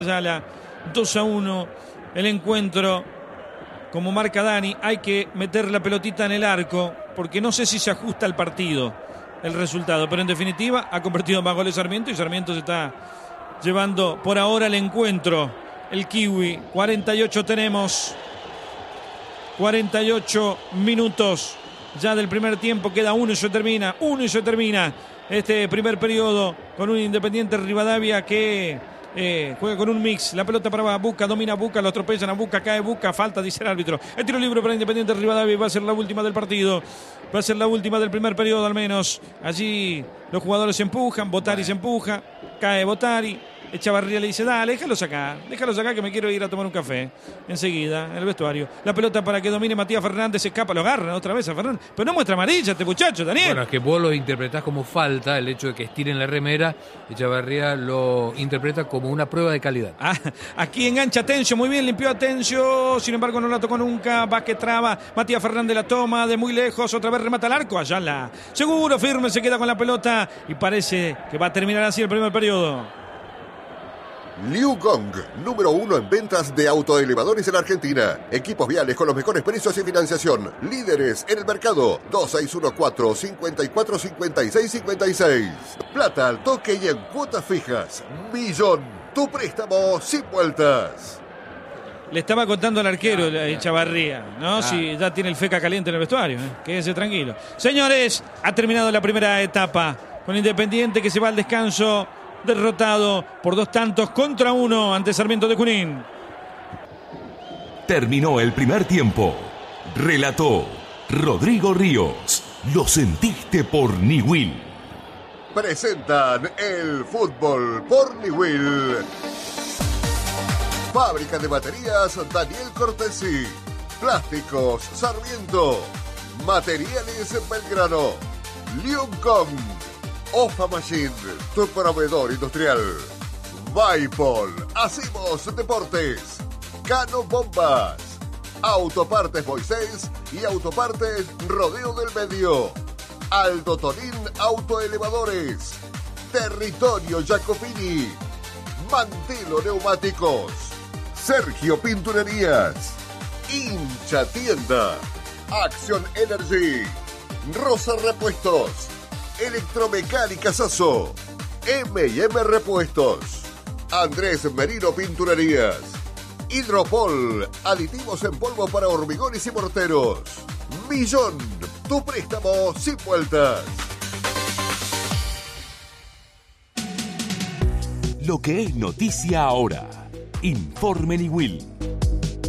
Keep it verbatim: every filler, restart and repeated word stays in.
Ayala, dos a uno el encuentro. Como marca Dani, hay que meter la pelotita en el arco, porque no sé si se ajusta al partido el resultado, pero en definitiva ha convertido más goles Sarmiento y Sarmiento se está llevando por ahora el encuentro. El Kiwi, cuarenta y ocho tenemos, cuarenta y ocho minutos ya del primer tiempo, queda uno y se termina, uno y se termina este primer periodo con un Independiente Rivadavia que Eh, juega con un mix, la pelota para Buca, domina Buca, lo atropellan a Buca, cae Buca, falta, dice el árbitro. El tiro libre para Independiente Rivadavia, va a ser la última del partido, va a ser la última del primer periodo al menos. Allí los jugadores se empujan, Botari se empuja, cae Botari, Echavarría le dice, dale, déjalo sacar, déjalo sacar que me quiero ir a tomar un café. Enseguida, en el vestuario. La pelota para que domine Matías Fernández, se escapa, lo agarran otra vez a Fernández. Pero no muestra amarilla este muchacho, Daniel. Bueno, es que vos lo interpretás como falta, el hecho de que estiren la remera. Echavarría lo interpreta como una prueba de calidad. Ah, aquí engancha Atencio, muy bien, limpió Atencio, sin embargo no la tocó nunca. Vázquez traba, Matías Fernández la toma de muy lejos, otra vez remata al arco. Ayala, seguro, firme, se queda con la pelota y parece que va a terminar así el primer periodo. Liu Gong, número uno en ventas de autoelevadores en Argentina. Equipos viales con los mejores precios y financiación. Líderes en el mercado. dos seis uno cuatro, cinco cuatro, cinco seis cinco seis. Plata al toque y en cuotas fijas. Millón. Tu préstamo sin vueltas. Le estaba contando al arquero Echavarría, ¿no? Ah. Si ya tiene el feca caliente en el vestuario, ¿eh? Quédese tranquilo. Señores, ha terminado la primera etapa con Independiente que se va al descanso derrotado por dos tantos contra uno ante Sarmiento de Junín. Terminó el primer tiempo. Relató Rodrigo Ríos. Lo sentiste por Niwil. Presentan el fútbol por Niwil. Fábrica de baterías Daniel Cortesi. Plásticos Sarmiento. Materiales Belgrano. Liuncom. Ofa Machine, tu proveedor industrial. Vaipol, hacemos deportes. Cano Bombas. Autopartes Moisés y Autopartes Rodeo del Medio. Aldo Tonín Autoelevadores. Territorio Jacopini. Mantelo Neumáticos. Sergio Pinturerías. Hincha Tienda. Acción Energy. Rosa Repuestos. Electromecánica Sasso, eme y eme Repuestos, Andrés Merino Pinturerías, Hidropol, aditivos en polvo para hormigones y morteros, Millón, tu préstamo sin vueltas. Lo que es noticia ahora. Informe Niwil.